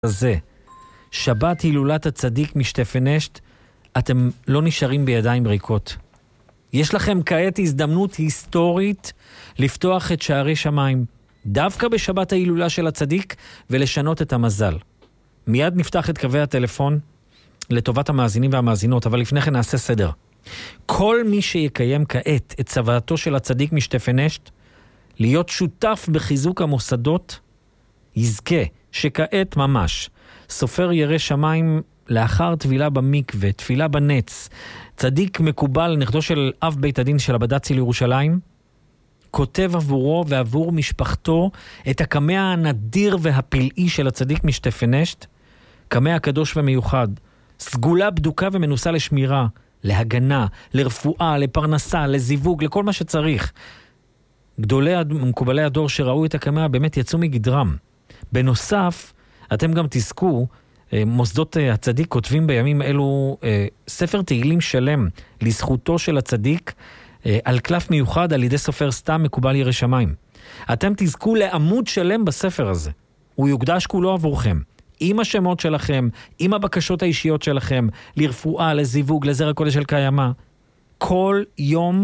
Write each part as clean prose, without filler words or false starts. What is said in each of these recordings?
הזה, שבת הילולת הצדיק משתפנשת, אתם לא נשארים בידיים ריקות. יש לכם כעת הזדמנות היסטורית לפתוח את שערי שמיים, דווקא בשבת ההילולה של הצדיק, ולשנות את המזל. מיד נפתח את קווי הטלפון לטובת המאזינים והמאזינות, אבל לפני כן נעשה סדר. כל מי שיקיים כעת את צוואתו של הצדיק משתפנשת, להיות שותף בחיזוק המוסדות, יזכה שכעת ממש סופר ירא שמיים לאחר תפילה במקווה, תפילה בנץ, צדיק מקובל, נכדו של אב בית הדין של הבד"ץ לירושלים, כותב עבורו ועבור משפחתו את הקמע הנדיר והפלאי של הצדיק משתפנשת, קמע קדוש ומיוחד, סגולה בדוקה ומנוסה לשמירה, להגנה, לרפואה, לפרנסה, לזיווג, לכל מה שצריך. גדולי מקובלי הדור שראו את הקמע באמת יצאו מגדרם. בנוסף, אתם גם תזכו, מוסדות הצדיק כותבים בימים אלו ספר תהילים שלם לזכותו של הצדיק, על קלף מיוחד על ידי סופר סתם מקובל ירא שמיים. אתם תזכו לעמוד שלם בספר הזה. הוא יוקדש כולו עבורכם. עם השמות שלכם, עם הבקשות האישיות שלכם, לרפואה, לזיווג, לזרע קודש של קיימה. כל יום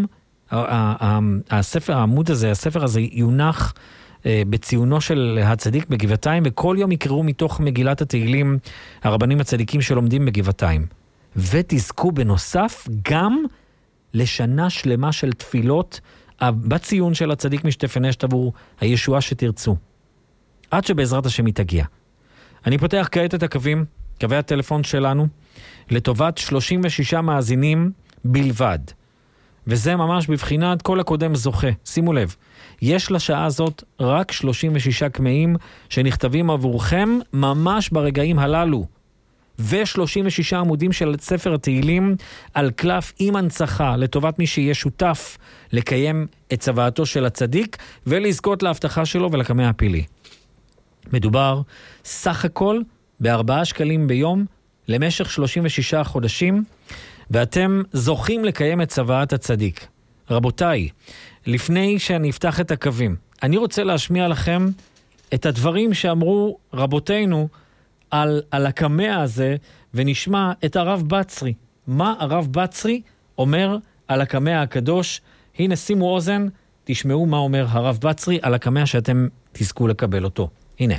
העמוד הזה, הספר הזה יונח בציונו של הצדיק בגבעתיים, וכל יום יקראו מתוך מגילת התהילים הרבנים הצדיקים שלומדים בגבעתיים. ותזכו בנוסף גם לשנה שלמה של תפילות בציון של הצדיק משתפנשת עבור הישועה שתרצו. עד שבעזרת השם היא תגיע. אני פותח כעת את הקווים, קווי הטלפון שלנו, לטובת 36 מאזינים בלבד. וזה ממש בבחינת כל הקודם זוכה. שימו לב, יש לשעה הזאת רק 36 קמעים שנכתבים עבורכם ממש ברגעים הללו. ו36 עמודים של ספר התהילים על קלף עם הנצחה לטובת מי שיהיה שותף לקיים את צוואתו של הצדיק ולזכות להבטחה שלו ולקמע הפילי. מדובר סך הכל ב4 שקלים ביום למשך 36 חודשים, ואתם זוכים לקיים את צואת הצדיק. רבותיי, לפני שאני אפתח את הקווים, אני רוצה להשמיע לכם את הדברים שאמרו רבותינו על הקמע הזה, ונשמע את הרב בצרי. מה הרב בצרי אומר על הקמע הקדוש? הנה, שימו אוזן, תשמעו מה אומר הרב בצרי על הקמע שאתם תזכו לקבל אותו. הנה.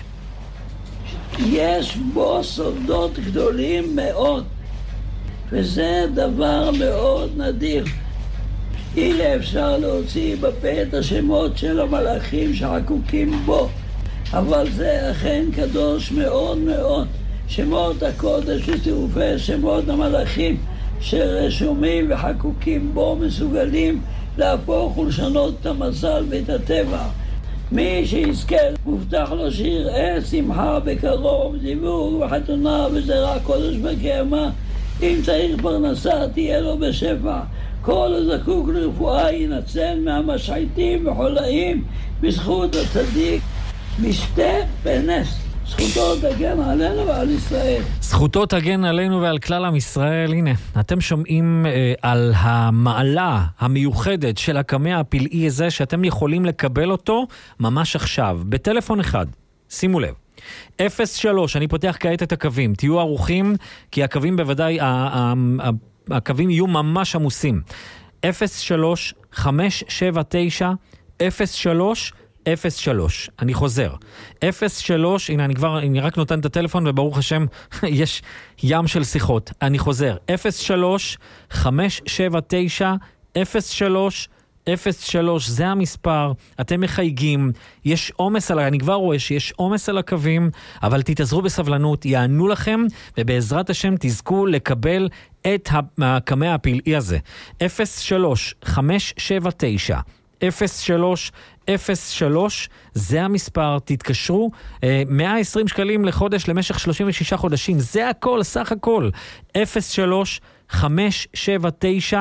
יש בו סודות גדולים מאוד, וזה דבר מאוד נדיר. אי אפשר להוציא בפה את השמות של המלאכים שחקוקים בו, אבל זה אכן קדוש מאוד מאוד. שמות הקודש וצירופי שמות המלאכים שרשומים וחקוקים בו מסוגלים להפוך ולשנות את המזל ואת הטבע. מי שיזכה מובטח לו שיראה שמחה בקרוב, זיווג וחתונה וזרע קודש בקיימה. אם צריך פרנסה תהיה לו בשפע. כל הזקוק לרפואה ינצל מהמשחייתים וחולאים בזכות הצדיק משתה בנס. זכותו תגן עלינו ועל ישראל. זכותו תגן עלינו ועל כלל עם ישראל. הנה, אתם שומעים על המעלה המיוחדת של הקמע הפלאי הזה, שאתם יכולים לקבל אותו ממש עכשיו, בטלפון אחד. שימו לב. 03, אני פותח כעת את הקווים. תהיו ערוכים, כי הקווים בוודאי, הקווים יהיו ממש עמוסים. 03, 579, 03, 03. אני חוזר. 03, הנה אני רק נותן את הטלפון וברוך השם יש ים של שיחות. אני חוזר. 03, 579, 03, 03, זה המספר, אתם מחייגים, יש עומס אני כבר רואה שיש עומס על הקווים, אבל תתעזרו בסבלנות, יענו לכם, ובעזרת השם תזכו לקבל את הקמע הפלאי הזה. 03, 579, 03, 03, זה המספר, תתקשרו, 120 שקלים לחודש למשך 36 חודשים, זה הכל, סך הכל. 03, 579,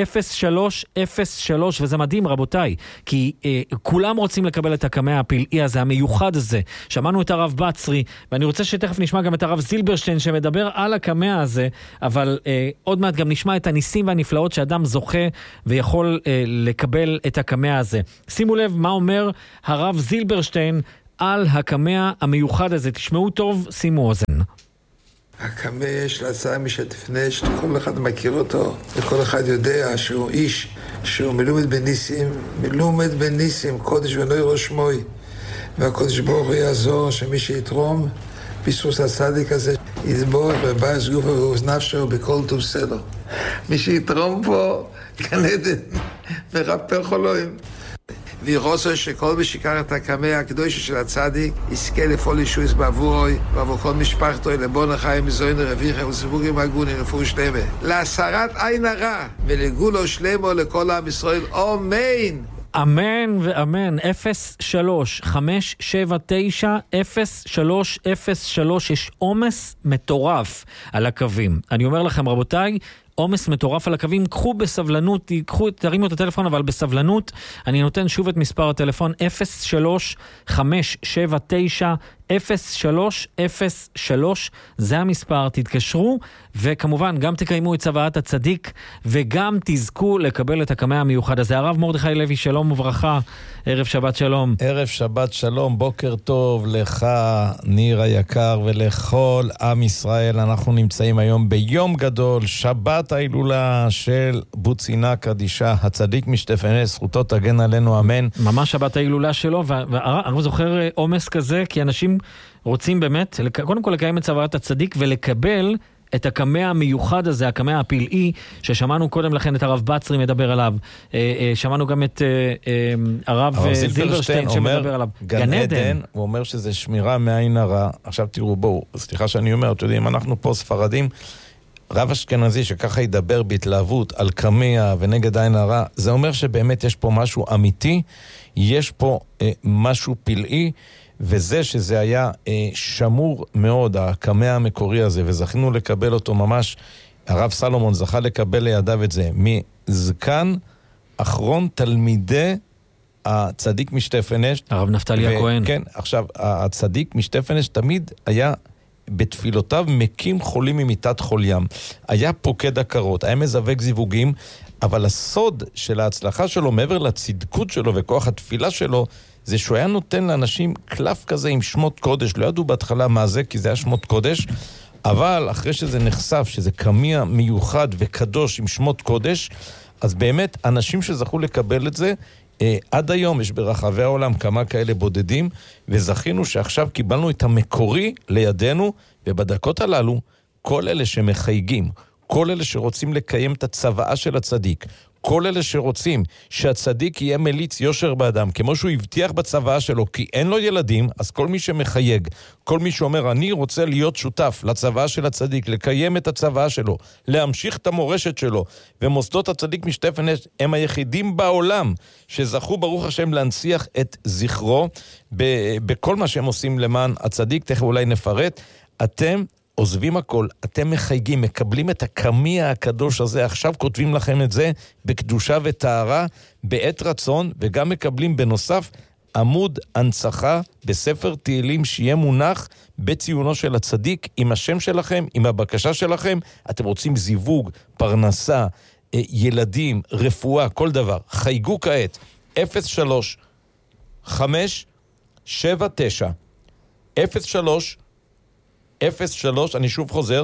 0303, וזה מדהים רבותיי, כי כולם רוצים לקבל את הקמע הפלאי הזה, המיוחד הזה. שמענו את הרב בצרי, ואני רוצה שתכף נשמע גם את הרב זילברשטיין שמדבר על הקמע הזה, אבל עוד מעט גם נשמע את הניסים והנפלאות שאדם זוכה ויכול לקבל את הקמע הזה. שימו לב מה אומר הרב זילברשטיין על הקמע המיוחד הזה. תשמעו טוב, שימו אוזן. הקמע יש להצעה משתפנש, כל אחד מכיר אותו, וכל אחד יודע שהוא איש, שהוא מלומד בניסים, קודש ונוי ראש מוי, והקודש ברוך הוא יעזור שמי שיתרום ביסוס הצדיק הזה יתבורך בבייס גופו ואוזנפשו בכל טוב סדר. מי שיתרום פה גן עדן ורפא חולוים. וירוצו שכל מי שיקר את הקמע הקדוש של הצדיק יזכה לפעול ישועות בעבורוי ועבור כל משפחתו לבון החיים מזוין רוויחה וסיפורים הגונים לפור שלמה להסרת עין הרע ולגולו שלמה לכל עם ישראל. אמן אמן ואמן. 03-579-0303. יש עומס מטורף על הקווים. אני אומר לכם רבותיי, עומס מטורף על הקווים, קחו בסבלנות, תרימו את הטלפון אבל בסבלנות. אני נותן שוב את מספר הטלפון 03-579-0303, זה המספר, תתקשרו, וכמובן גם תקיימו את צוואת הצדיק, וגם תזכו לקבל את הקמע המיוחד הזה. הרב מרדכי לוי, שלום וברכה, ערב שבת שלום. ערב שבת שלום, בוקר טוב לך ניר היקר ולכל עם ישראל. אנחנו נמצאים היום ביום גדול, שבת ההילולה של בוצינה קדישה, הצדיק משתפנש, זכותו תגן עלינו, אמן. ממש שבת ההילולה שלו, והרב זוכר עומס כזה, כי אנשים רוצים באמת, קודם כל לקיים את צוואת הצדיק ולקבל את הקמע המיוחד הזה, הקמע הפלאי, ששמענו קודם לכן את הרב בצרי מדבר עליו, שמענו גם את הרב זילברשטיין שמדבר עליו. גן עדן, הוא אומר שזה שמירה מעין הרע. עכשיו תראו, בואו, סליחה שאני אומר, אתם יודעים, אנחנו פה ספרדים, רב אשכנזי שככה ידבר בהתלהבות על קמע ונגד עין הרע, זה אומר שבאמת יש פה משהו אמיתי, יש פה משהו פלאי, וזה שזה היה שמור מאוד, הקמע המקורי הזה, וזכינו לקבל אותו ממש, הרב סלומון זכה לקבל לידיו את זה, מזקן אחרון תלמידי הצדיק משתפנש. הרב נפתלי הכהן. כן, עכשיו, הצדיק משתפנש תמיד היה בתפילותיו מקים חולים ממיטת חול ים. היה פוקד הקרות, היה מזווק זיווגים, אבל הסוד של ההצלחה שלו, מעבר לצדקות שלו וכוח התפילה שלו, זה שהוא היה נותן לאנשים קלף כזה עם שמות קודש. לא ידעו בהתחלה מה זה, כי זה היה שמות קודש, אבל אחרי שזה נחשף, שזה קמע מיוחד וקדוש עם שמות קודש, אז באמת אנשים שזכו לקבל את זה, עד היום יש ברחבי העולם כמה כאלה בודדים, וזכינו שעכשיו קיבלנו את המקורי לידינו, ובדקות הללו, כל אלה שמחייגים, כל אלה שרוצים לקיים את הצוואה של הצדיק, כל אלה שרוצים שהצדיק יהיה מליץ יושר באדם, כמו שהוא הבטיח בצוואה שלו, כי אין לו ילדים, אז כל מי שמחייג, כל מי שאומר, אני רוצה להיות שותף לצוואה של הצדיק, לקיים את הצוואה שלו, להמשיך את המורשת שלו, ומוסדות הצדיק משתפנש הם היחידים בעולם שזכו ברוך השם להנציח את זכרו, בכל מה שהם עושים למען הצדיק, תכף אולי נפרט. אתם עוזבים הכל, אתם מחייגים, מקבלים את הקמע הקדוש הזה, עכשיו כותבים לכם את זה בקדושה וטהרה, בעת רצון, וגם מקבלים בנוסף עמוד הנצחה בספר תהילים שיהיה מונח בציונו של הצדיק, עם השם שלכם, עם הבקשה שלכם. אתם רוצים זיווג, פרנסה, ילדים, רפואה, כל דבר. חייגו כעת 03-579 03, אני שוב חוזר,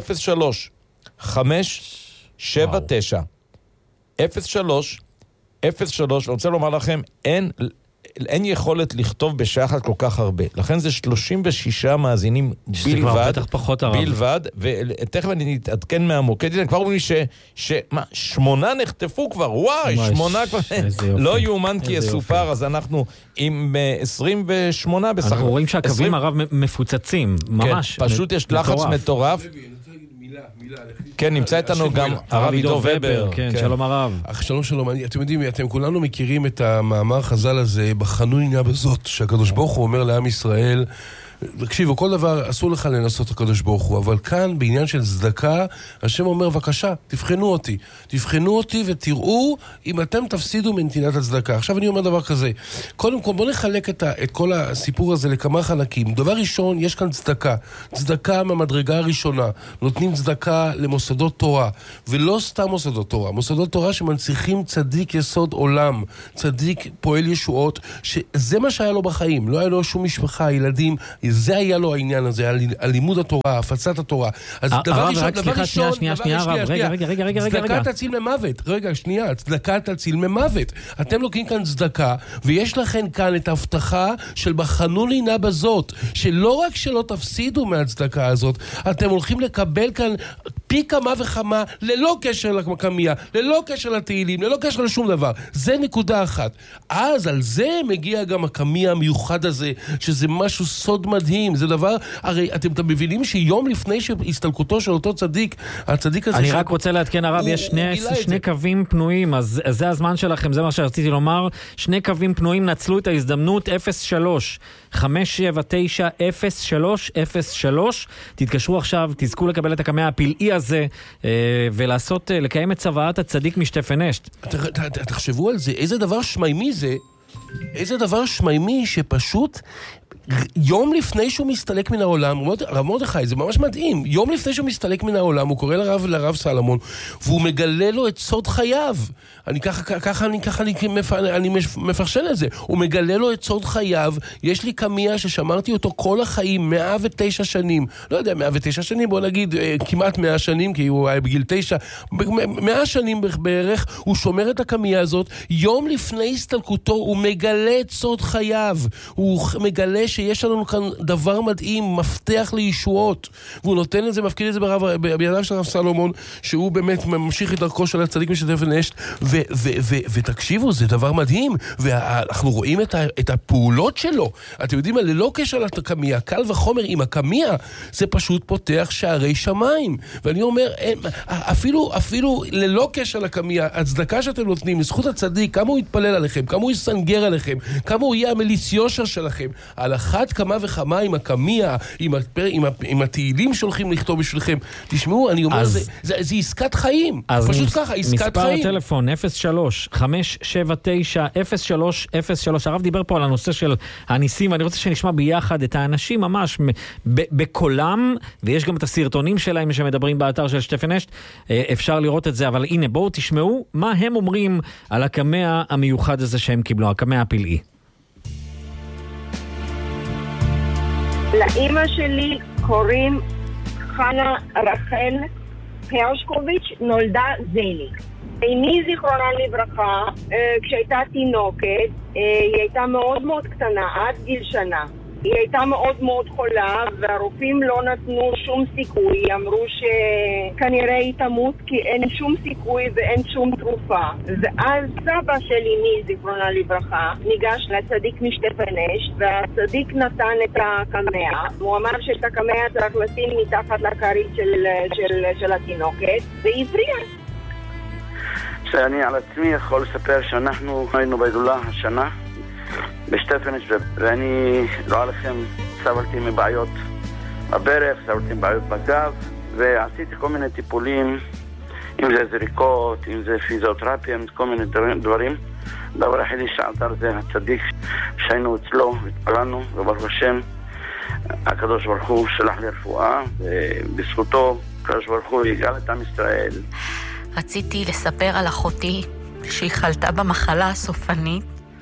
03-579 03, ואני רוצה לומר לכם, אין יכולת לכתוב בשעה אחת כל כך הרבה. לכן זה 36 מאזינים בלבד, ותכף אני אתעדכן מהמוקד, כבר אומרים לי ש8 נחטפו כבר, וואי, 8 כבר, לא יאומן כי יסופר, אז אנחנו עם 28 בסך. אנחנו רואים שהקווים הרב מפוצצים, ממש. פשוט יש לחץ מטורף. כן, נמצא איתנו גם הרב עידו ובר. כן, שלום הרב. שלום, אתם יודעים, אתם כולנו מכירים את המאמר חז"ל הזה, בחנוניה בזאת, שהקדוש ברוך הוא אומר לעם ישראל, תקשיבו, כל דבר אסור לך לנסות הקדוש ברוך הוא, אבל כאן בעניין של צדקה, השם אומר, בבקשה, תבחנו אותי ותראו אם אתם תפסידו מנתינת הצדקה. עכשיו אני אומר דבר כזה, קודם כל בוא נחלק את כל הסיפור הזה לכמה חלקים. דבר ראשון, יש כאן צדקה מהמדרגה הראשונה, נותנים צדקה למוסדות תורה, ולא סתם מוסדות תורה שמנציחים צדיק יסוד עולם, צדיק פועל ישועות, שזה מה שהיה לו בחיים, לא היה לו שום משפחה, ילדים, זה היה לו העניין הזה, הלימוד התורה, הפצת התורה. אז דבר ראשון, צדקה תציל ממוות. צדקה תציל ממוות. אתם לוקחים כאן צדקה, ויש לכם כאן את ההבטחה של בחנו לינה בזאת, שלא רק שלא תפסידו מהצדקה הזאת, אתם הולכים לקבל כאן פי כמה וכמה, ללא קשר לקמיה, ללא קשר לתהילים, ללא קשר לשום דבר. זה נקודה אחת. אז על זה מגיע גם הקמיה המיוחד הזה, שזה משהו סוד מדהים. זה דבר, הרי אתם מבינים שיום לפני שהסתלקותו של אותו צדיק, הצדיק הזה... אני רק רוצה להתקן הרב, יש שני קווים פנויים, אז זה הזמן שלכם, זה מה שרציתי לומר. שני קווים פנויים, נצלו את ההזדמנות, 03-579-0303, תתקשרו עכשיו, תזכו לקבל את הקמע הפלאי הזה, לקיים את צוואת הצדיק משטפנשט. תחשבו על זה, איזה דבר שמיימי זה, איזה דבר שמיימי שפשוט... יום לפני שהוא מסתלק מן העולם, רב מרדכי, זה ממש מדהים, יום לפני שהוא מסתלק מן העולם, הוא קורא לרב סלומון, והוא מגלה לו את סוד חייו. אני מפרשן את זה. הוא מגלה לו את סוד חייו. יש לי קמיה ששמרתי אותו כל החיים, 109 שנים. לא יודע, 109 שנים, בוא נגיד, כמעט 100 שנים, כי הוא היה בגיל 9. 100 שנים בערך, הוא שומר את הקמיה הזאת. יום לפני הסתלקותו, הוא מגלה את סוד חייו. הוא מגלה שיש לנו כאן דבר מדהים, מפתח לישועות. והוא נותן את זה, מפקיד את זה בידיו של הרב סלומון, שהוא באמת ממשיך את דרכו של הצדיק משטפנשט, ותקשיבו, זה דבר מדהים, ואנחנו רואים את הפעולות שלו. אתם יודעים, ללא קשר לקמיה, קל וחומר עם הקמיה, זה פשוט פותח שערי שמיים. ואני אומר, אפילו ללא קשר לקמיה, הצדקה שאתם נותנים, לזכות הצדיק, כמה הוא יתפלל עליכם, כמה הוא יסנגר עליכם, כמה הוא יהיה המליץ יושר שלכם, על אחת כמה וכמה עם הקמיה, עם התהילים שהולכים לכתוב בשבילכם. תשמעו, אני אומר, זה עסקת חיים. פשוט ככה, עסקת חיים. מספר הטלפון 03-579-0303. הרב דיבר פה על הנושא של הניסים, ואני רוצה שנשמע ביחד את האנשים ממש בקולם, ויש גם את הסרטונים שלהם שמדברים באתר של שטפנשט, אפשר לראות את זה, אבל הנה, בואו תשמעו מה הם אומרים על הקמע המיוחד הזה שהם קיבלו, הקמע הפלאי. לאמא שלי קוראים חנה רחל הרשקוביץ', נולדה זליג. אמי זיכרונה לברכה, כשהייתה תינוקת, היא הייתה מאוד מאוד קטנה, עד גיל שנה. היא הייתה מאוד מאוד חולה, והרופאים לא נתנו שום סיכוי. אמרו שכנראה היא תמות כי אין שום סיכוי ואין שום תרופה. ואז סבא של אמי, זיכרונה לברכה, ניגש לצדיק משטפנשט, והצדיק נתן את הקמע. הוא אמר שאת הקמע צריך לשים מתחת לכרית של התינוקת, והיא הפריעה. שאני על עצמי יכול לספר שאנחנו היינו בהילולה השנה בשטפנשט, ואני רואה לכם, סבלתי מבעיות בברך, סבלתי מבעיות בגב, ועשיתי כל מיני טיפולים, אם זה זריקות, אם זה פיזיותרפיה, כל מיני דברים. דבר היחידי שעזר זה הצדיק שהיינו אצלו והתפללנו, וברוך השם הקדוש ברוך הוא שלח לי רפואה, ובזכותו הקדוש ברוך הוא יגאל את עם ישראל. רציתי לספר על אחותי שהיא חלתה במחלה הסופנית.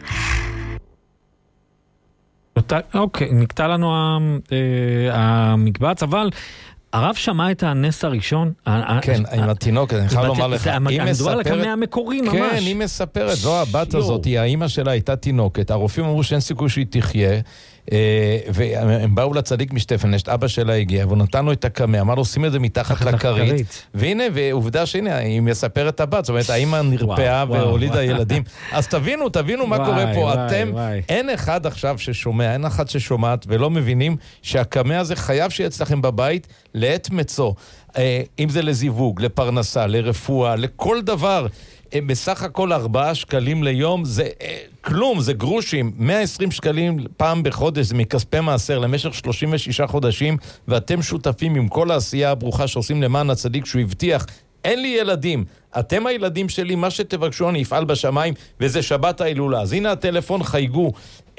אוקיי, נקטע לנו המקבץ, אבל הרב שמע את הנס הראשון. כן, עם התינוק, אני חייב לומר לך, היא מספרת... המקורי ממש. כן, היא מספרת, זו הבת הזאת, האמא שלה הייתה תינוקת, הרופאים אמרו שאין סיכוי שהיא תחיה, והם באו לצדיק משטפנשט, אבא שלה הגיע, והוא נתן לו את הקמע, אמר לו, שים את זה מתחת לכרית, והנה, ועובדה שהנה, היא מספרת הבת, זאת אומרת, האמא נרפאה והולידה ילדים, אז תבינו מה קורה פה, אתם, אין אחד עכשיו ששומע, אין אחד ששומעת, ולא מבינים שהקמע הזה חייב שיהיה אצלכם בבית, לעת מצוא, אם זה לזיווג, לפרנסה, לרפואה, לכל דבר, בסך הכל 4 שקלים ליום, זה כלום, זה גרושים. 120 שקלים פעם בחודש, זה מכספי מעשר למשך 36 חודשים, ואתם שותפים עם כל העשייה הברוכה שעושים למען הצדיק שהוא הבטיח. אין לי ילדים, אתם הילדים שלי, מה שתבקשו אני אפעל בשמיים, וזה שבת ההילולה. אז הנה הטלפון, חייגו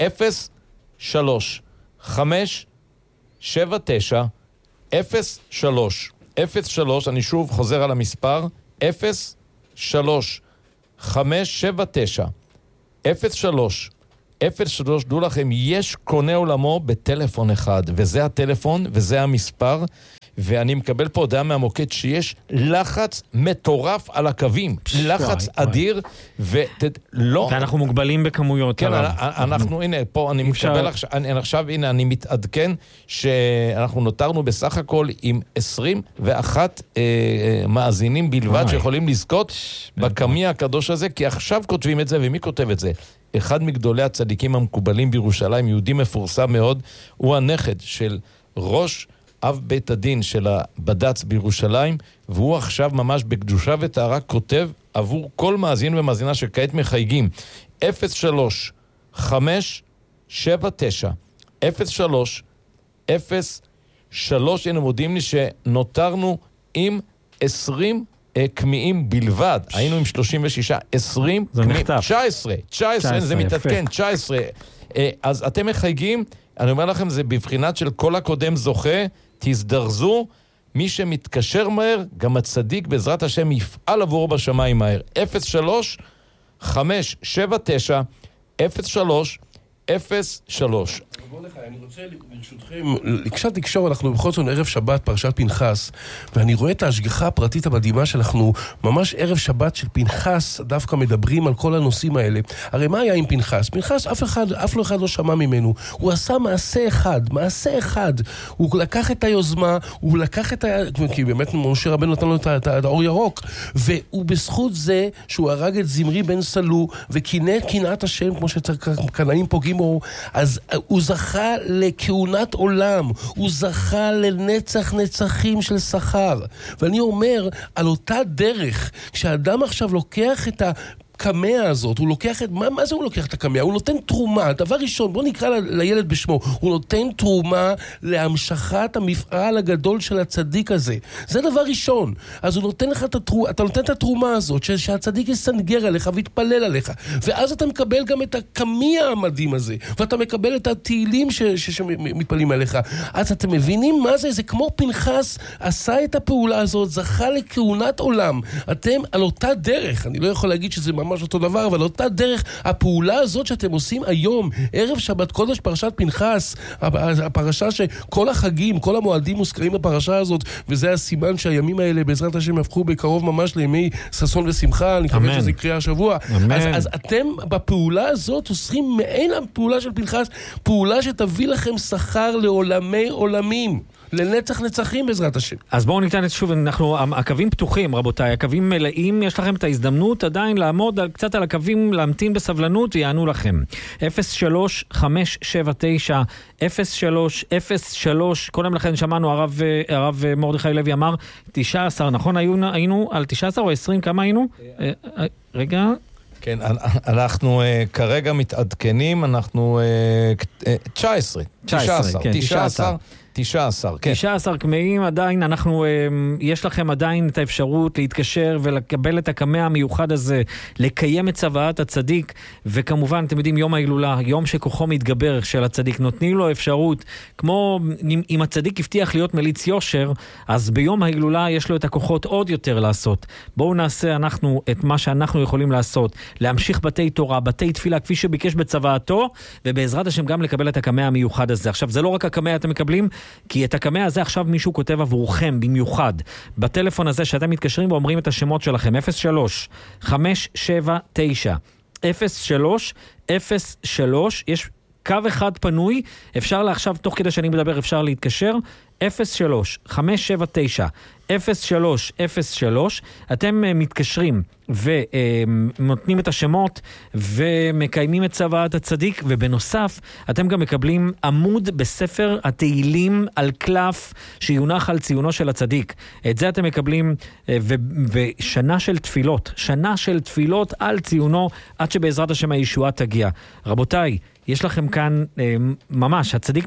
03 5 7 9 03, אני שוב חוזר על המספר, 03 5 7 9 03, דעו לכם, יש קונה עולמו בטלפון אחד, וזה הטלפון וזה המספר, ואני מקבל פה הודעה מהמוקד שיש לחץ מטורף על הקווים, לחץ אדיר, ואנחנו מוגבלים בכמויות. כן, אנחנו, הנה, פה אני מקבל עכשיו, הנה, אני מתעדכן שאנחנו נותרנו בסך הכל עם 21 מאזינים בלבד שיכולים לזכות בקמי הקדוש הזה, כי עכשיו כותבים את זה, ומי כותב את זה? אחד מגדולי הצדיקים המקובלים בירושלים, יהודי מפורסם מאוד, הוא הנכד של ראש אב בית הדין של הבד"ץ בירושלים, והוא עכשיו ממש בקדושה וטהרה כותב עבור כל מאזין ומאזינה שכעת מחייגים 03 5 7 9 03, הנה מודיעים לי שנותרנו עם 20 קמיעים בלבד, היינו עם 36, 20 קמיעים, 19, זה מתעדכן, 19, אז אתם מחייגים, אני אומר לכם, זה בבחינת של כל הקודם זוכה, תזדרזו, מי שמתקשר מהר, גם הצדיק בעזרת השם יפעל עבור בשמיים מהר. 03 5 7 9 03 אני רוצה ברשותכם קצת לקשור, אנחנו בכל זאת ערב שבת פרשת פנחס, ואני רואה את ההשגחה הפרטית המדהימה שאנחנו ממש ערב שבת של פנחס דווקא מדברים על כל הנושאים האלה. הרי מה היה עם פנחס? פנחס אף אחד לא שמע ממנו, הוא עשה מעשה אחד, הוא לקח את היוזמה, הוא לקח את כי באמת משה רבנו נתן לו את האור ירוק, והוא בזכות זה שהוא הרג את זמרי בן סלו וקינא את קנאת השם כמו שקנאים פוגעים בו, אז הוא זכה לכהונת עולם, הוא זכה לנצח נצחים של שכר. ואני אומר, על אותה דרך, כשאדם עכשיו לוקח את הקמאה הזאת, הוא לוקח את, מה זה הוא לוקח את הקמאה? הוא נותן תרומה, דבר ראשון, בוא נקרא לילד בשמו, הוא נותן תרומה להמשכת המפעל הגדול של הצדיק הזה. זה דבר ראשון. אז הוא נותן לך אתה נותן את התרומה הזאת, שהצדיק יסנגר עליך ויתפלל עליך. ואז אתה מקבל גם את הקמאה המדהים הזה, ואתה מקבל את התהילים שמתפלים עליך. אז אתם מבינים מה זה? זה כמו פנחס עשה את הפעולה הזאת, זכה לכהונת עולם. אתם על אותה דרך, אני לא יכול להגיד שזה ממש אותו דבר, אבל אותה דרך, הפעולה הזאת שאתם עושים היום, ערב שבת קודש פרשת פנחס, הפרשה שכל החגים, כל המועדים מוזכרים בפרשה הזאת, וזה הסימן שהימים האלה בעזרת השם הפכו בקרוב ממש לימי ששון ושמחה, אני מקווה שזה יקרה השבוע. אז אתם בפעולה הזאת עושים מעין הפעולה של פנחס, פעולה שתביא לכם שכר לעולמי עולמים. לנצח נצחים בעזרת השם. אז בואו ניתן את שוב, הקווים פתוחים, רבותיי, הקווים מלאים, יש לכם את ההזדמנות עדיין לעמוד קצת על הקווים, להמתין בסבלנות ויענו לכם. 03 579 03, קודם לכן שמענו, הרב מרדכי לוי אמר 19, נכון? היינו על 19 או 20, כמה היינו? רגע. כן, אנחנו כרגע מתעדכנים, אנחנו 19, כן. 19 קמאים, עדיין יש לכם עדיין את האפשרות להתקשר ולקבל את הקמא המיוחד הזה, לקיים את צוואת הצדיק, וכמובן, אתם יודעים, יום ההילולה, יום שכוחו מתגבר של הצדיק, נותנים לו אפשרות, כמו אם הצדיק הבטיח להיות מליץ יושר, אז ביום ההילולה יש לו את הכוחות עוד יותר לעשות. בואו נעשה אנחנו את מה שאנחנו יכולים לעשות, להמשיך בתי תורה, בתי תפילה, כפי שביקש בצוואתו, ובעזרת השם גם לקבל את הקמא המיוחד הזה. עכשיו, זה לא רק הקמא אתם מקבלים, כי את הקמא הזה עכשיו מישהו כותב עבורכם במיוחד. בטלפון הזה שאתם מתקשרים ואומרים את השמות שלכם, 03 579 03, יש קו אחד פנוי, אפשר לעכשיו, תוך כדי שאני מדבר, אפשר להתקשר, 03-579-0303, אתם מתקשרים ונותנים את השמות ומקיימים את צוואת הצדיק, ובנוסף אתם גם מקבלים עמוד בספר התהילים על קלף שיונח על ציונו של הצדיק. את זה אתם מקבלים, ושנה של תפילות על ציונו עד שבעזרת השם הישועה תגיע. רבותיי, יש לכם כאן ממש, הצדיק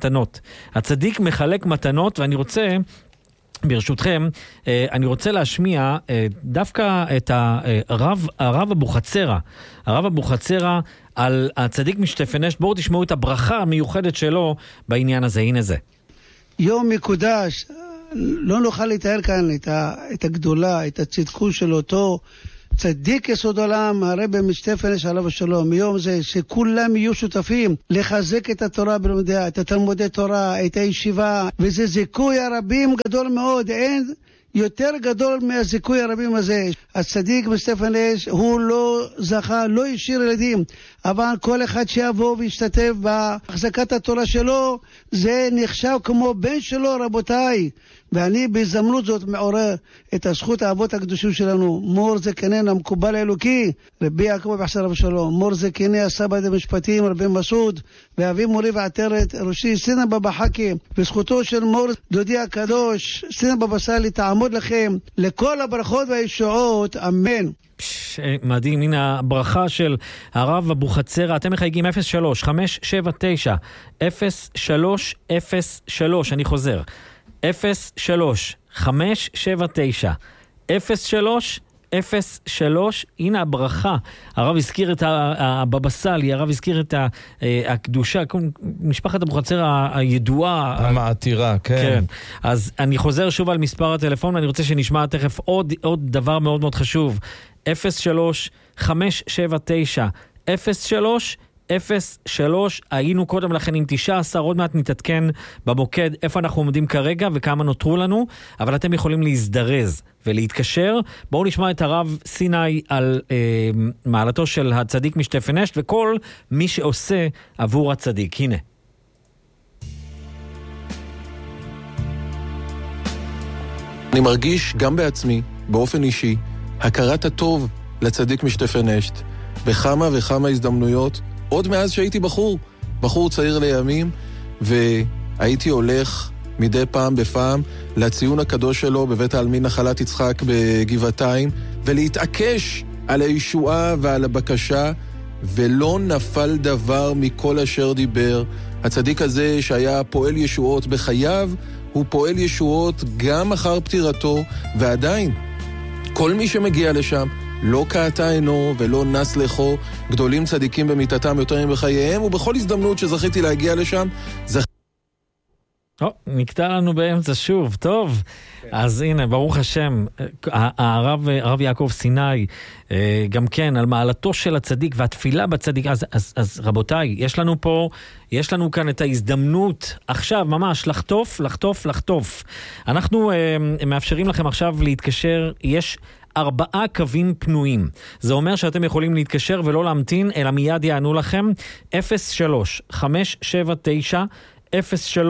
מחלק מתנות, ואני רוצה, ברשותכם, אני רוצה להשמיע דווקא את הרב אבוחצירא על הצדיק משטפנשט. בואו תשמעו את הברכה המיוחדת שלו בעניין הזה. הנה זה. יום מקודש, לא נוכל לתאר כאן את הגדולה, את הצדקות של אותו צדיק יסוד עולם, הרב משטפנשט עליו השלום. מיום זה שכולם יהיו שותפים לחזק את התורה בלומדיה, את התלמודי תורה, את הישיבה, וזה זיכוי הרבים גדול מאוד. אין יותר גדול מהזיכוי הרבים הזה. הצדיק משטפנשט הוא לא זכה, לא השאיר ילדים, אבל כל אחד שיבוא וישתתף בהחזקת התורה שלו, זה נחשב כמו בן שלו, רבותיי. ואני בהזדמנות זאת מעורר את הזכות האבות הקדושים שלנו, מור זקנן המקובל האלוקי, רבי יעקב בחסר רב שלום, מור זקני הסבא דמשפטים, רבי מסעוד, ואבי מורי ועטרת ראשי סינא בבא חכי, וזכותו של מור דודי הקדוש סינא בבא סאלי תעמוד לכם לכל הברכות והישועות, אמן. מדהים, הנה הברכה של הרב אבוחצירא. אתם מחייגים 03-579-0303, אני חוזר, 03-579-0303. הנה הברכה. הרב הזכיר את הבבא סאלי, הרב הזכיר את הקדושה, משפחת אבוחצירא הידועה, המעתירה, כן. אז אני חוזר שוב על מספר הטלפון, ואני רוצה שנשמע תכף עוד דבר מאוד מאוד חשוב. 03-579-0303. היינו קודם לכן עם 19, עוד מעט נתעדכן במוקד איפה אנחנו עומדים כרגע וכמה נותרו לנו, אבל אתם יכולים להזדרז ולהתקשר. בואו נשמע את הרב סיני על מעלתו של הצדיק משטפנשט וכל מי שעושה עבור הצדיק. הנה. אני מרגיש גם בעצמי, באופן אישי, הכרת הטוב לצדיק משטפנשט בכמה וכמה הזדמנויות, עוד מאז שהייתי בחור צעיר לימים, והייתי הולך מדי פעם בפעם לציון הקדוש שלו בבית העלמין נחלת יצחק בגבעתיים, ולהתעקש על הישועה ועל הבקשה, ולא נפל דבר מכל אשר דיבר. הצדיק הזה שהיה פועל ישועות בחייו, הוא פועל ישועות גם אחר פטירתו, ועדיין כל מי שמגיע לשם לא קעתה עינו ולא נס לחו. גדולים צדיקים במיתתם יותר בחייהם, ובכל הזדמנות שזכיתי להגיע לשם נקטע לנו באמצע שוב. טוב, אז הנה, ברוך השם, הרב יעקב סיני, גם כן, על מעלתו של הצדיק והתפילה בצדיק. אז רבותיי, יש לנו כאן את ההזדמנות עכשיו ממש לחטוף. אנחנו מאפשרים לכם עכשיו להתקשר. יש 4 קווים פנויים. זה אומר שאתם יכולים להתקשר ולא להמתין, אלא מיד יענו לכם. 03-579-0303,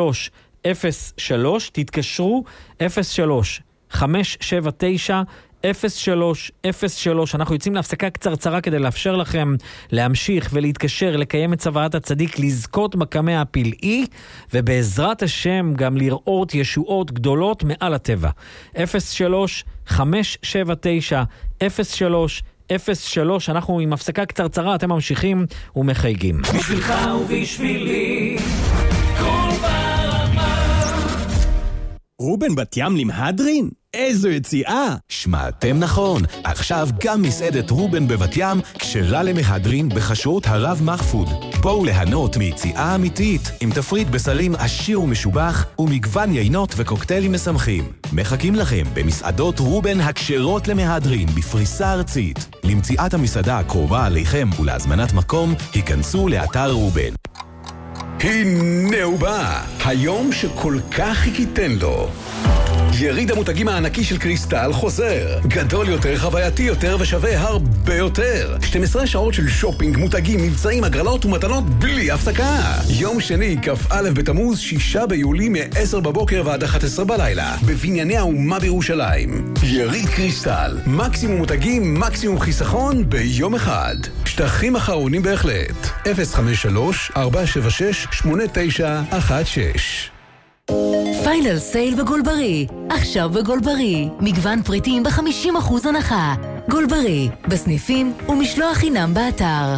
תתקשרו. 03-579-0303. אנחנו יוצאים להפסקה קצרצרה כדי לאפשר לכם להמשיך ולהתקשר, לקיים את צוואת הצדיק, לזכות בקמע הפלאי, ובעזרת השם גם לראות ישועות גדולות מעל הטבע. 03-579-0303. אנחנו עם הפסקה קצרצרה, אתם ממשיכים ומחייגים. בשבילך ובשבילי כל ברמה. רובן בת ים למהדרין? איזו יציאה! שמעתם נכון, עכשיו גם מסעדת רובן בבת ים כשרה למהדרין בחשות הרב מחפוד. בואו ליהנות מיציאה אמיתית עם תפריט בסלים עשיר ומשובח ומגוון יינות וקוקטיילים משמחים. מחכים לכם במסעדות רובן הכשרות למהדרין בפריסה ארצית. למציאת המסעדה הקרובה עליכם ולהזמנת מקום, היכנסו לאתר רובן. הנה הוא בא, היום שכל כך חיכיתן לו. יריד המותגים הענקי של קריסטל חוזר. גדול יותר, חווייתי יותר ושווה הרבה יותר. 12 שעות של שופינג, מותגים, מבצעים, הגרלות ומתנות בלי הפסקה. יום שני, כ"א בתמוז, 6 ביולי, מ-10 בבוקר ועד 11 בלילה. בבנייני האומה בירושלים. יריד קריסטל. מקסימום מותגים, מקסימום חיסכון ביום אחד. שטחים אחרונים בהחלט. 053-476-8916. פיינל סייל בגולברי, עכשיו בגולברי, מגוון פריטים ב-50% הנחה. גולברי, בסניפים ומשלוח חינם באתר.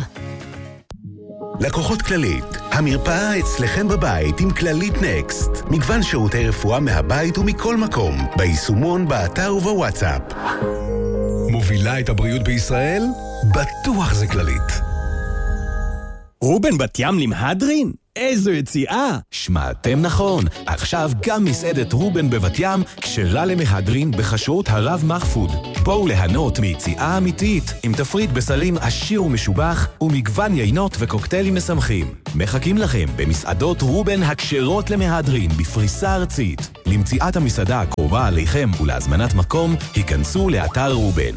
לקוחות כללית, המרפאה אצלכם בבית עם כללית נקסט. מגוון שירותי רפואה מהבית ומכל מקום, ביישומון, באתר ובוואטסאפ. מובילה את הבריאות בישראל? בטוח זה כללית. רובן בת ים למהדרין? איזו יציאה! שמעתם נכון, עכשיו גם מסעדת רובן בבת ים כשרה למהדרין בחשות הרב מחפוד. בואו ליהנות מיציאה אמיתית עם תפריט בסלים עשיר ומשובח ומגוון יינות וקוקטיילים משמחים. מחכים לכם במסעדות רובן הכשרות למהדרין בפריסה ארצית. למציאת המסעדה הקרובה עליכם ולהזמנת מקום, היכנסו לאתר רובן.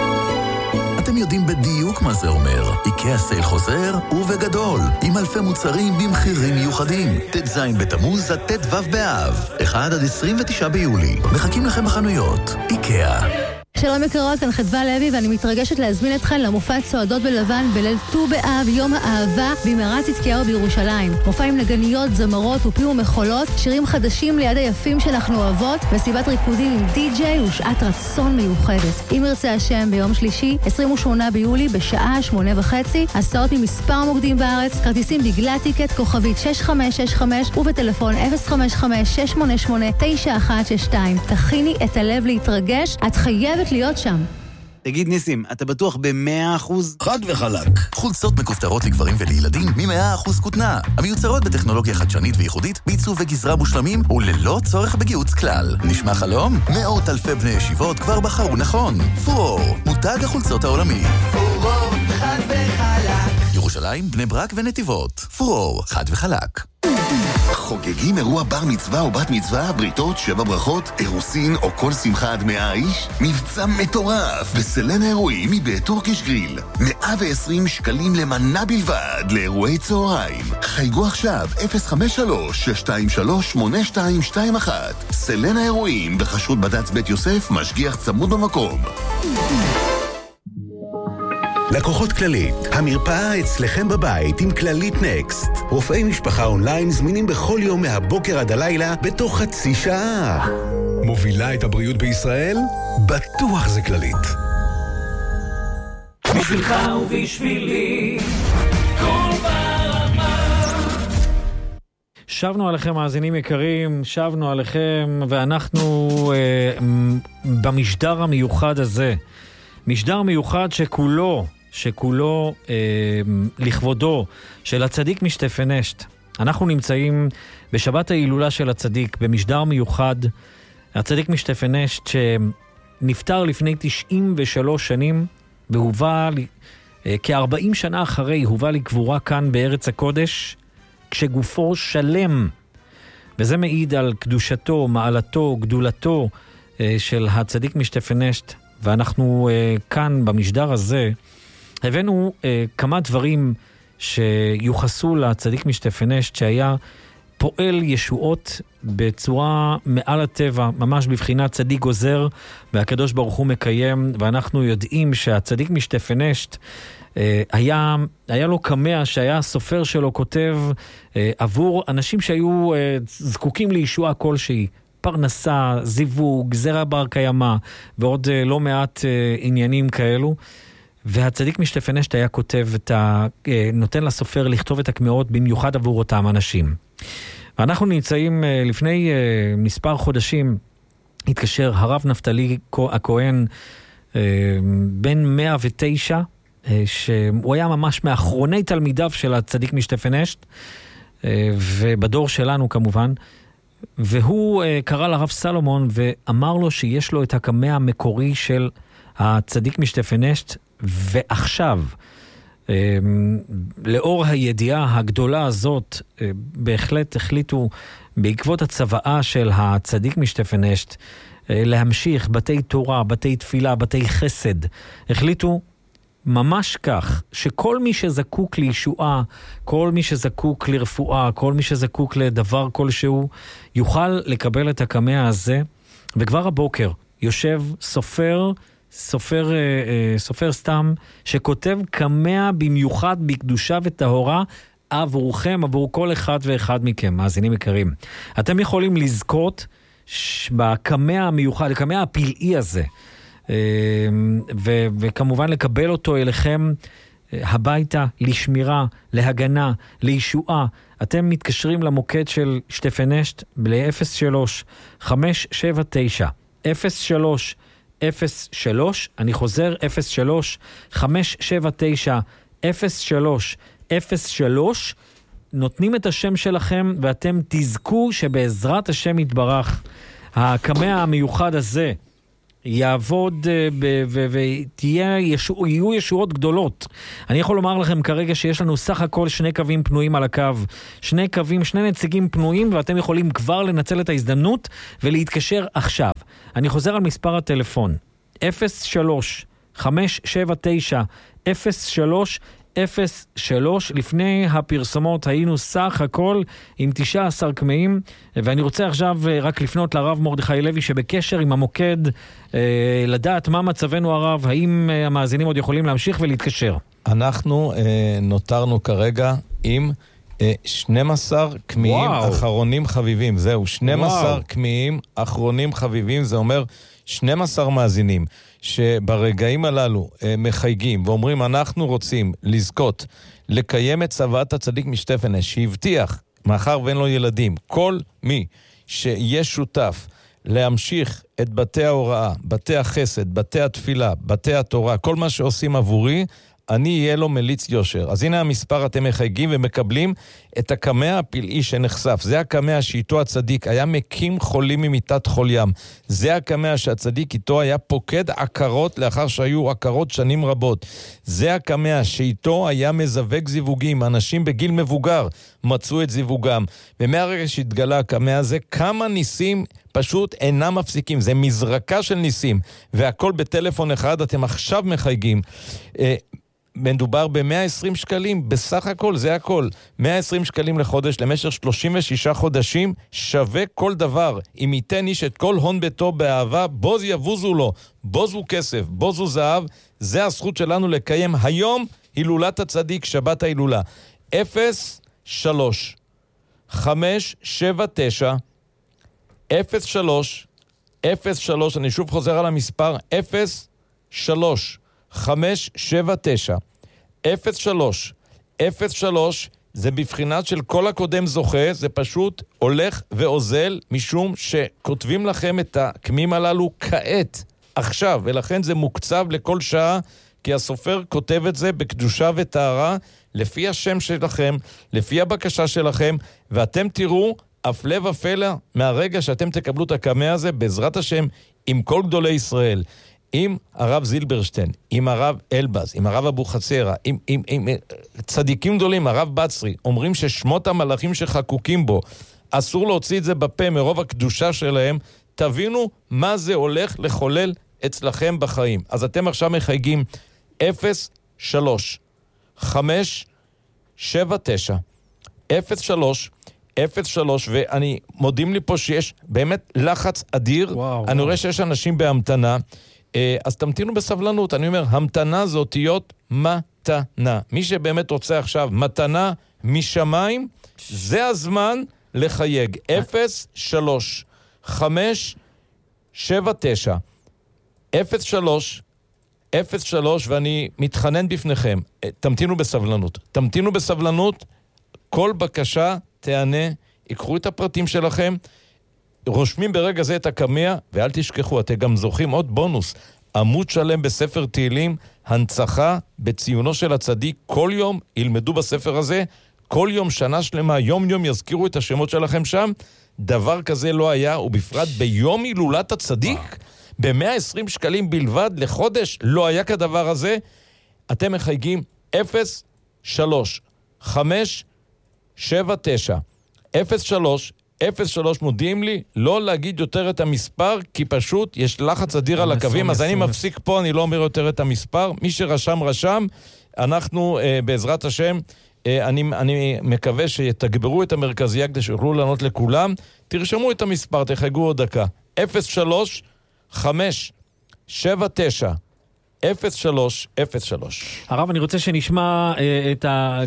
אתם יודעים בדיוק מה זה אומר. איקאה סייל חוזר ובגדול, עם אלפי מוצרים במחירים מיוחדים. ט"ז בתמוז עד ט"ו באב, 1 עד 29 ביולי. מחכים לכם בחנויות. איקאה. שלום יקרות, כאן חדווה לוי ואני מתרגשת להזמין אתכם למופע צועדות בלבן בליל ט"ו באב, יום האהבה במערת צדקיהו בירושלים. מופע עם נגניות, זמרות ופי ומחולות, שירים חדשים ליד היפים שאנחנו אוהבות, מסיבת ריקודים עם די-ג'יי ושעת רצון מיוחדת. אם ירצה השם, ביום שלישי 28 ביולי בשעה 8:30, הסעות ממספר מוקדים בארץ, כרטיסים בגלל טיקט כוכבית 6565 ובטלפון 055-688-9162. תכיני את הלב להתרגש, את חייבת להיות שם. תגיד ניסים, אתה בטוח ב-100%? חד וחלק. חולצות מכופתרות לגברים ולילדים מ-100% כותנה. המיוצרות בטכנולוגיה חדשנית וייחודית, בעיצוב וגזרה מושלמים וללא צורך בגיוץ כלל. נשמע חלום? מאות אלפי בני ישיבות כבר בחרו נכון. פורור, מותג החולצות העולמי. פורור, חד וחלק. ירושלים, בני ברק ונתיבות. פורור, חד וחלק. חוגגים אירוע בר מצווה או בת מצווה, בריתות, 7 ברכות, אירוסין או כל שמחה עד 100 איש? מבצע מטורף בסלן האירועים מבית טורקיש גריל. 120 שקלים למנה בלבד לאירועי צהריים. חייגו עכשיו 053-623-8221. סלן האירועים בחשות בד"ץ בית יוסף, משגיח צמוד במקום. לקוחות כללית, המרפאה אצלכם בבית עם כללית נקסט. רופאי משפחה אונליין זמינים בכל יום מהבוקר עד הלילה בתוך חצי שעה. מובילה את הבריאות בישראל? בטוח זה כללית. בשבילך ובשבילי, כל ברמה. שבנו עליכם מאזינים יקרים, שבנו עליכם, ואנחנו במשדר המיוחד הזה. משדר מיוחד שכולו לכבודו של הצדיק משטפנשט. אנחנו נמצאים בשבת ההילולה של הצדיק, במשדר מיוחד. הצדיק משטפנשט שנפטר לפני 93 שנים, והובא כ-40 שנה אחרי, הובא לקבורה כאן בארץ הקודש, כשגופו שלם. וזה מעיד על קדושתו, מעלתו, גדולתו של הצדיק משטפנשט. ואנחנו כאן במשדר הזה הבאנו כמה דברים שיוחסו לצדיק משטפנשט, שהיה פועל ישועות בצורה מעל הטבע, ממש בבחינת צדיק גוזר והקדוש ברוך הוא מקיים. ואנחנו יודעים שהצדיק משטפנשט היה לו קמע שהיה סופר שלו כותב עבור אנשים שהיו זקוקים לישועה כלשהי, פרנסה, זיווג, זרע בר קיימה ועוד לא מעט עניינים כאלו. והצדיק משטפנשט היה כותב נותן לסופר לכתוב את הקמעות במיוחד עבור אותם אנשים. ואנחנו נמצאים לפני מספר חודשים, התקשר הרב נפתלי הכהן, בן 109, שהוא היה ממש מאחרוני תלמידיו של הצדיק משטפנשט, ובדור שלנו כמובן, והוא קרא לרב סלומון ואמר לו שיש לו את הקמע המקורי של הצדיק משטפנשט, ועכשיו לאור הידיעה הגדולה הזאת, בהחלט החליטו בעקבות הצוואה של הצדיק משטפנשט, להמשיך בתי תורה, בתי תפילה, בתי חסד. החליטו ממש כך, שכל מי שזקוק לישועה, כל מי שזקוק לרפואה, כל מי שזקוק לדבר כלשהו, יוכל לקבל את הקמע הזה. וכבר הבוקר יושב סופר סתם, שכותב קמע במיוחד בקדושה וטהורה, עבורכם, עבור כל אחד ואחד מכם, מאזינים יקרים. אתם יכולים לזכות בקמע המיוחד, הקמע הפלאי הזה, וכמובן לקבל אותו אליכם הביתה, לשמירה, להגנה, לישועה. אתם מתקשרים למוקד של שטפנשט ל-03-579-03-03, אני חוזר, 03-579-03-03, נותנים את השם שלכם ואתם תזכו שבעזרת השם יתברך, הקמע המיוחד הזה יעבוד ויהיו ישועות גדולות. אני יכול לומר לכם כרגע שיש לנו סך הכל 2 קווים פנויים על הקו, 2 נציגים פנויים, ואתם יכולים כבר לנצל את ההזדמנות ולהתקשר עכשיו. אני חוזר על מספר הטלפון 03-579-03-03. לפני הפרסומות היינו סך הכל עם 19 קמעים, ואני רוצה עכשיו רק לפנות לרב מרדכי לוי שבקשר עם המוקד, לדעת מה מצבנו הרב, האם המאזינים עוד יכולים להמשיך ולהתקשר. אנחנו נותרנו כרגע עם 12 קמעים אחרונים חביבים. זהו, 12 קמעים אחרונים חביבים, זה אומר 12 מאזינים שברגעים הללו מחייגים ואומרים אנחנו רוצים לזכות לקיים את צוואת הצדיק משטפנשט שהבטיח, מאחר ואין לו ילדים, כל מי שיהיה שותף להמשיך את בתי ההוראה, בתי החסד, בתי התפילה, בתי התורה, כל מה שעושים עבורי, אני יהיה לו מליץ יושר. אז הנה המספר, אתם מחייגים ומקבלים את הקמע הפלאי שנחשף. זה הקמע שאיתו הצדיק היה מקים חולים ממיטת חול ים. זה הקמע שהצדיק איתו היה פוקד עקרות לאחר שהיו עקרות שנים רבות. זה הקמע שאיתו היה מזווג זיווגים. אנשים בגיל מבוגר מצאו את זיווגם. ומהרגע שהתגלה הקמע הזה, כמה ניסים פשוט אינם מפסיקים. זה מזרקה של ניסים. והכל בטלפון אחד, אתם עכשיו מחייגים. מדובר ב-120 שקלים, בסך הכל, זה הכל. 120 שקלים לחודש, למשך 36 חודשים, שווה כל דבר. אם ייתן איש את כל הון ביתו באהבה, בוז יבוזו לו, בוזו כסף, בוזו זהב. זה הזכות שלנו לקיים היום הילולת הצדיק, שבת ההילולה. 03 579 03 03, אני שוב חוזר על המספר, 03 579 03 זה בבחינת של כל הקודם זוכה, זה פשוט הולך ועוזל, משום שכותבים לכם את הקמים הללו כעת, עכשיו, ולכן זה מוקצב לכל שעה, כי הסופר כותב את זה בקדושה וטהרה, לפי השם שלכם, לפי הבקשה שלכם, ואתם תראו, הפלא ופלא, מהרגע שאתם תקבלו את הקמע הזה, בעזרת השם, עם כל גדולי ישראל, עם הרב זילברשטיין, עם הרב אלבז, עם הרב אבו חצרה, עם צדיקים גדולים, הרב בצרי, אומרים ששמות המלאכים שחקוקים בו, אסור להוציא את זה בפה מרוב הקדושה שלהם, תבינו מה זה הולך לחולל אצלכם בחיים. אז אתם עכשיו מחייגים 03 579 03 ואני מודים לי פה שיש באמת לחץ אדיר. אני רואה שיש אנשים בהמתנה, אז תמתינו בסבלנות. אני אומר, המתנה זה אותיות מתנה. מי שבאמת רוצה עכשיו מתנה משמיים, זה הזמן לחייג. 03 579 03 ואני מתחנן בפניכם, תמתינו בסבלנות. תמתינו בסבלנות, כל בקשה תענה, יקחו את הפרטים שלכם, רושמים ברגע זה את הקמע, ואל תשכחו, אתם גם זוכים עוד בונוס, עמוד שלם בספר תהילים, הנצחה בציונו של הצדיק, כל יום ילמדו בספר הזה, כל יום, שנה שלמה, יום יום יזכירו את השמות שלכם שם, דבר כזה לא היה, ובפרט ביום הילולת הצדיק, ב-120 שקלים בלבד לחודש, לא היה כדבר הזה. אתם מחייגים 03 מודיעים לי לא להגיד יותר את המספר, כי פשוט יש לחץ אדיר על הקווים, אז אני מפסיק פה, אני לא אומר יותר את המספר. מי שרשם רשם, אנחנו בעזרת השם, אני מקווה שיתגברו את המרכזייה כדי שיוכלו לענות לכולם. תרשמו את המספר, תחגו עוד דקה. 03-579-0303. הרב, אני רוצה שנשמע את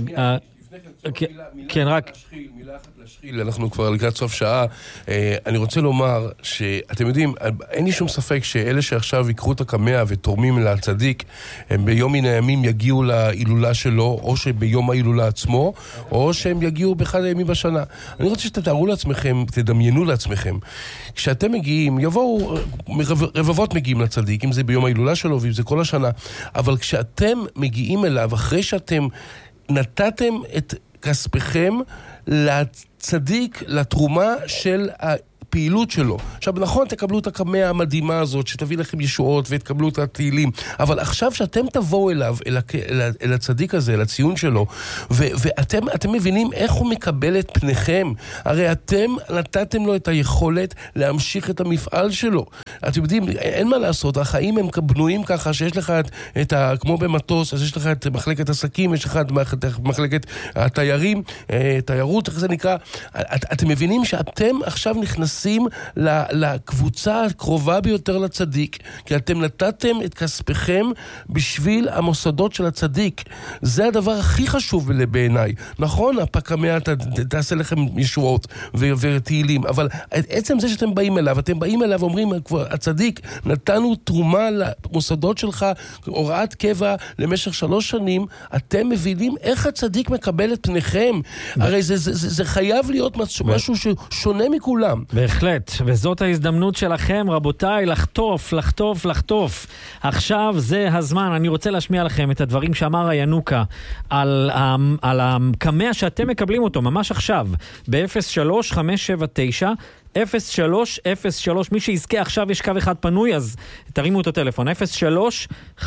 כן, רק מילה אחת להשחיל, אנחנו כבר לקראת סוף שעה. אני רוצה לומר שאתם יודעים, אין לי שום ספק שאלה שעכשיו יקחו את הקמע ותורמים לצדיק, הם ביום מן הימים יגיעו להילולה שלו, או שביום ההילולה עצמו, או שהם יגיעו באחד הימים בשנה. אני רוצה שתתארו לעצמכם, תדמיינו לעצמכם, כשאתם מגיעים, יבואו, רבבות מגיעים לצדיק, אם זה ביום ההילולה שלו ואם זה כל השנה, אבל כשאתם מגיעים אליו, אחרי שאתם נתתם את כספכם לצדיק, לתרומה של הפעילות שלו. עכשיו, נכון, תקבלו את הקמע המדהימה הזאת, שתביא לכם ישועות ותקבלו את התהילים, אבל עכשיו שאתם תבואו אליו, אל הצדיק הזה, לציון שלו, ואתם מבינים איך הוא מקבל את פניכם. הרי אתם נתתם לו את היכולת להמשיך את המפעל שלו. אתם יודעים, אין מה לעשות, החיים הם בנויים ככה, שיש לך כמו במטוס, אז יש לך את מחלקת עסקים, יש לך את מחלקת התיירים, תיירות, איך זה נקרא. אתם מבינים שאתם עכשיו נכנסים לקבוצה הקרובה ביותר לצדיק, כי אתם נתתם את כספכם בשביל המוסדות של הצדיק. זה הדבר הכי חשוב בעיניי. נכון, הפקמיה תעשה לכם ישועות ותהילים, אבל עצם זה שאתם באים אליו, אתם באים אליו ואומרים, הצדיק, נתנו תרומה למוסדות שלך, הוראת קבע למשך 3 שנים, אתם מבינים איך הצדיק מקבל את פניכם. הרי זה חייב להיות משהו ששונה מכולם. בהחלט, וזאת ההזדמנות שלכם, רבותיי, לחטוף. עכשיו זה הזמן. אני רוצה להשמיע לכם את הדברים שאמר הינוקה על הקמע שאתם מקבלים אותו ממש עכשיו, ב-03-579 0303. מי שיזכה, עכשיו יש קו אחד פנוי, אז תרימו את הטלפון 03-579-0303.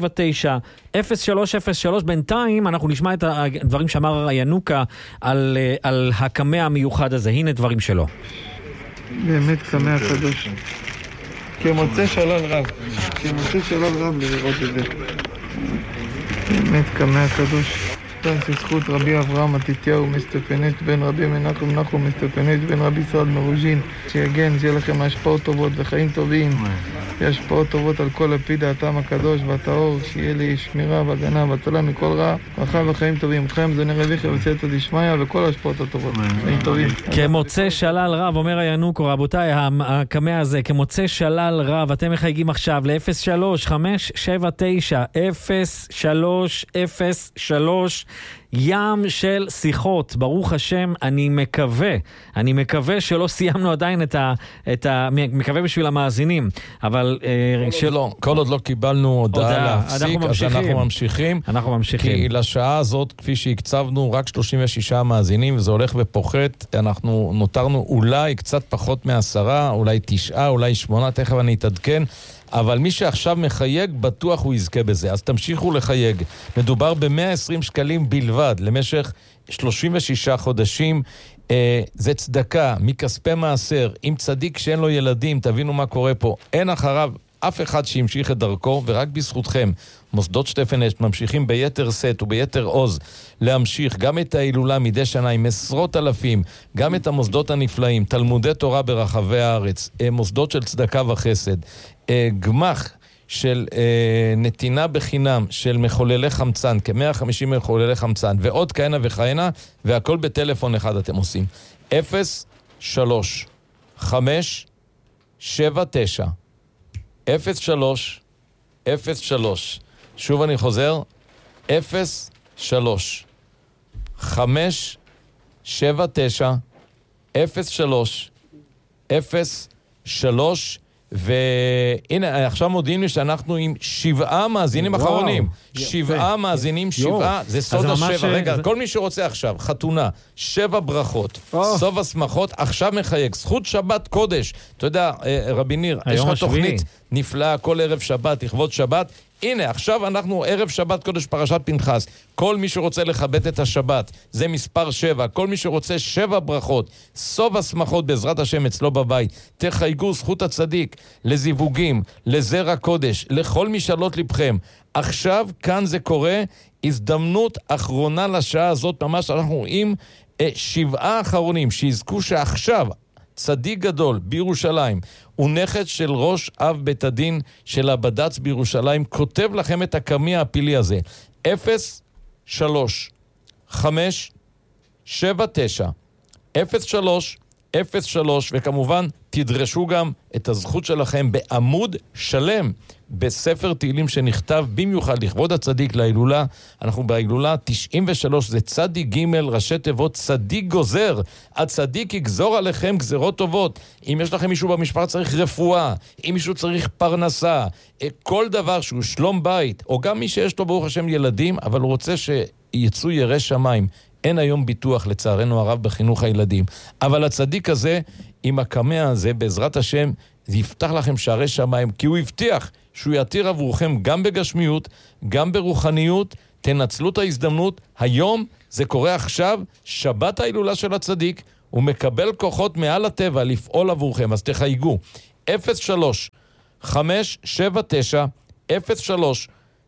בינתיים אנחנו נשמע את הדברים שאמר הינוקה על הקמע המיוחד הזה. הנה דברים שלו. באמת קמע קדוש, כמוצא שלל רב לראות את זה. באמת קמע קדוש. בזכות רבי אברהם מתתיהו מסטפנט בן רבי מנחם נחום מסטפנט בן רבי סעד מרוז'ין, שיגן, שיהיה לכם השפעות טובות וחיים טובים, השפעות טובות על כל לפי דעתם הקדוש והטהור, שיהיה לי שמירה והגנה והצלה מכל רע, ברכה וחיים טובים. חיים זוני רביך וסייעתא דשמיא וכל השפעות הטובות, חיים טובים. כמוצא שלל רב, אומר הינוקו, רבותיי, הקמע הזה כמוצא שלל רב. אתם מחייגים עכשיו ל-03-579-0303. ים של שיחות, ברוך השם. אני מקווה שלא סיימנו עדיין מקווה בשביל המאזינים, אבל כל עוד לא קיבלנו הודעה להפסיק, אז אנחנו ממשיכים. כי לשעה הזאת, כפי שהקצבנו, רק 36 מאזינים, וזה הולך ופוחת. אנחנו נותרנו אולי קצת פחות מ10, אולי 9, אולי 8, תכף אני אתעדכן. אבל מי שעכשיו מחייג, בטוח הוא יזכה בזה. אז תמשיכו לחייג. מדובר ב120 שקלים בלבד, למשך 36 חודשים. זה צדקה, מכספי מעשר, עם צדיק שאין לו ילדים, תבינו מה קורה פה. אין אחריו אף אחד שימשיך את דרכו, ורק בזכותכם, מוסדות שטפן אשת ממשיכים ביתר סט וביתר עוז להמשיך גם את ההילולה מדי שנה עם עשרות אלפים, גם את המוסדות הנפלאים, תלמודי תורה ברחבי הארץ, מוסדות של צדקה וחסד, גמח של נתינה בחינם של מחוללי חמצן, כ-150 מחוללי חמצן, ועוד כהנה וכהנה, והכל בטלפון אחד אתם עושים. 03-579 0303. שוב אני חוזר, 03-579-0303. והנה, עכשיו מודיעים לי שאנחנו עם 7 מאזינים אחרונים. 7 מאזינים, 7, זה סוד ה7. רגע, כל מי שרוצה עכשיו, חתונה, 7 ברכות, סוף השמחות, עכשיו מחייג, זכות שבת קודש. אתה יודע, רבי ניר, יש לך תוכנית נפלאה כל ערב שבת, לכבוד שבת, הנה, עכשיו אנחנו ערב שבת קודש פרשת פנחס. כל מי שרוצה לכבד את השבת, זה מספר 7. כל מי שרוצה 7 ברכות, סוף השמחות בעזרת השם אצלו בבית. תחייגו זכות הצדיק לזיווגים, לזרע קודש, לכל משאלות לבכם. עכשיו כאן זה קורה, הזדמנות אחרונה לשעה הזאת, ממש אנחנו רואים 7 אחרונים שיזכו שעכשיו צדיק גדול בירושלים, הוא נכד של ראש אב בית הדין של הבד"ץ בירושלים, כותב לכם את הקמי הפילי הזה. 03 5 7 9 03 03, וכמובן תדרשו גם את הזכות שלכם בעמוד שלם בספר תהילים שנכתב במיוחד לכבוד הצדיק להילולה. אנחנו בהילולה 93, זה צדיק ג' ראשי תיבות צדיק גוזר. הצדיק יגזור עליכם גזרות טובות. אם יש לכם מישהו במשפחה צריך רפואה, אם מישהו צריך פרנסה, כל דבר שהוא שלום בית, או גם מי שיש לו ברוך השם ילדים, אבל הוא רוצה שיצאו ירא שמיים. אין היום ביטוח לצערנו הרב בחינוך הילדים. אבל הצדיק הזה, עם הקמע הזה, בעזרת השם, זה יפתח לכם שערי שמיים, כי הוא הבטיח שהוא יתיר עבורכם גם בגשמיות, גם ברוחניות. תנצלו את ההזדמנות. היום, זה קורה עכשיו, שבת ההילולה של הצדיק, הוא מקבל כוחות מעל הטבע לפעול עבורכם. אז תחייגו. 03 5 7 9 03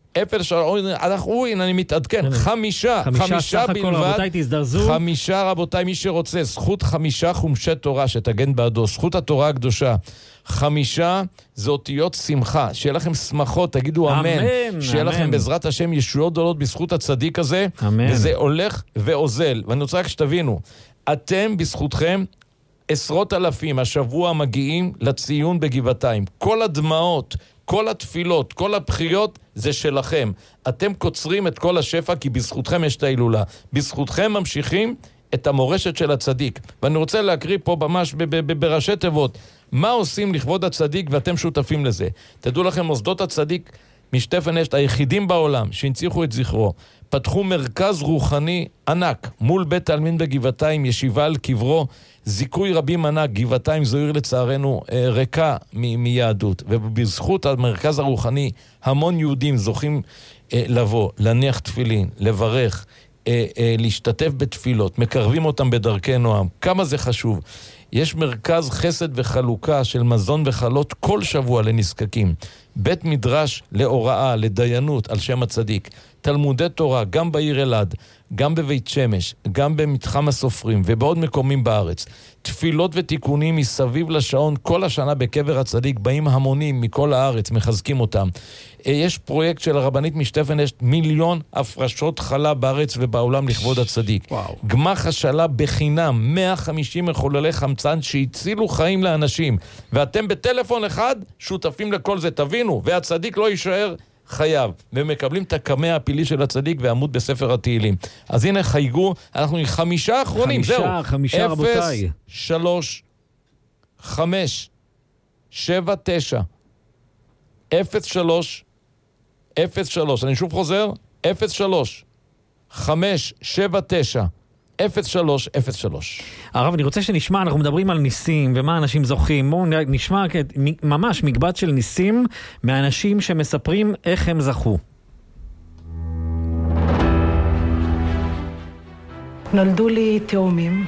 הנה אני מתעדכן, 5 בלבד, רבותיי תזדרזו, 5 רבותיי, מי שרוצה, זכות 5 חומשי תורה שתגן בעדו, זכות התורה הקדושה, 5 זה אותיות שמחה, שיהיה לכם שמחות, תגידו אמן, שיהיה לכם בעזרת השם ישועות גדולות בזכות הצדיק הזה, וזה הולך ועוזל. ואני רוצה רק שתבינו, אתם בזכותכם עשרות אלפים השבוע מגיעים לציון בגבעתיים, כל הדמעות, כל התפילות, כל הבחיות זה שלכם. אתם קוצרים את כל השפע כי בזכותכם יש את ההילולה. בזכותכם ממשיכים את המורשת של הצדיק. ואני רוצה להקריא פה ממש בראשי תיבות מה עושים לכבוד הצדיק ואתם שותפים לזה. תדעו לכם, מוסדות הצדיק משטפן אשת היחידים בעולם שהנציחו את זכרו, פתחו מרכז רוחני ענק מול בית העלמין בגבעתיים, ישיבה על קברו, זיכוי רבים ענק. גבעתיים זו עיר לצערנו ריקה מיהדות, ובזכות המרכז הרוחני המון יהודים זוכים לבוא, להניח תפילין, לברך, להשתתף בתפילות, מקרבים אותם בדרכי נועם. כמה זה חשוב. יש מרכז חסד וחלוקה של מזון וחלות כל שבוע לנזקקים, בית מדרש להוראה, לדיינות על שם הצדיק, תלמודי תורה גם בעיר אלעד, גם בבית שמש, גם במתחם הסופרים ובעוד מקומים בארץ, תפילות ותיקונים מסביב לשעון כל השנה בקבר הצדיק, באים המונים מכל הארץ, מחזקים אותם. יש פרויקט של הרבנית משטפן אשת, 1,000,000 הפרשות חלה בארץ ובעולם לכבוד הצדיק. גמח השלה בחינם, 150 מחוללי חמצן שהצילו חיים לאנשים, ואתם בטלפון אחד שותפים לכל זה, תבינו, והצדיק לא יישאר חייב, ומקבלים את הקמע הפילי של הצדיק ועמוד בספר התהילים. אז הנה חייגו, אנחנו עם 5 אחרונים, זהו. 5 רבותיי. 03 5 7 9 03 03, אני שוב חוזר, 03 5 7 9 0303. הרב, אני רוצה שנשמע, אנחנו מדברים על ניסים ומה אנשים זוכים. בואו נשמע ממש מקבץ של ניסים מאנשים שמספרים איך הם זכו. נולדו לי תאומים